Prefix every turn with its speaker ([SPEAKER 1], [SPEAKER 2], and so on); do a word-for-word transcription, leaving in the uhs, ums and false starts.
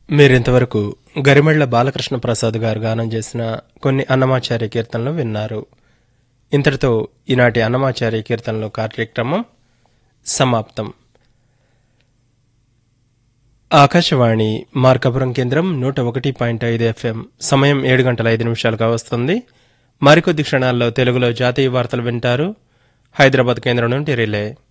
[SPEAKER 1] మీరింతవరకు గరిమెళ్ల బాలకృష్ణ ప్రసాద్ గారు గానం చేసిన కొన్ని అన్నమాచార్య కీర్తనలు విన్నారు. ఇంతటితో ఈనాటి అన్నమాచార్య కీర్తనలు కార్యక్రమం సమాప్తం. ఆకాశవాణి మార్కాపురం కేంద్రం నూట ఒకటి పాయింట్ ఐదు ఎఫ్ఎం. సమయం ఏడు గంటల ఐదు నిమిషాలుగా వస్తుంది. మరికొద్ది క్షణాల్లో తెలుగులో జాతీయ వార్తలు వింటారు. హైదరాబాద్ కేంద్రం నుండి రిలే.